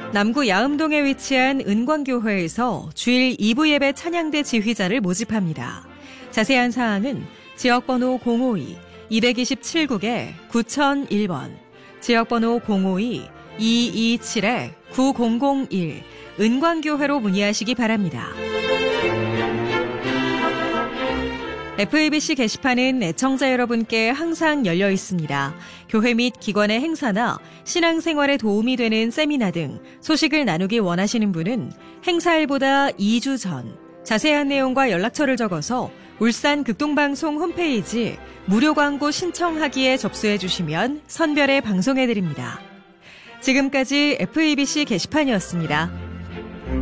남구 야음동에 위치한 은광교회에서 주일 2부 예배 찬양대 지휘자를 모집합니다. 자세한 사항은 지역번호 052-227국에 9001번, 지역번호 052-227-9001 은광교회로 문의하시기 바랍니다. FABC 게시판은 애청자 여러분께 항상 열려 있습니다. 교회 및 기관의 행사나 신앙생활에 도움이 되는 세미나 등 소식을 나누기 원하시는 분은 행사일보다 2주 전 자세한 내용과 연락처를 적어서 울산 극동방송 홈페이지 무료 광고 신청하기에 접수해 주시면 선별해 방송해 드립니다. 지금까지 FABC 게시판이었습니다.